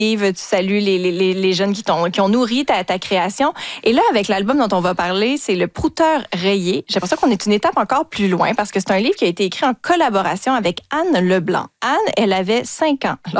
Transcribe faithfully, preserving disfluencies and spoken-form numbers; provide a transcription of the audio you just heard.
tu salues les, les, les jeunes qui, t'ont, qui ont nourri ta, ta création. Et là, avec l'album dont on va parler, c'est Le Prouteur rayé. J'ai l'impression qu'on est une étape encore plus loin parce que c'est un livre qui a été écrit en collaboration avec Anne Leblanc. Anne, elle avait cinq ans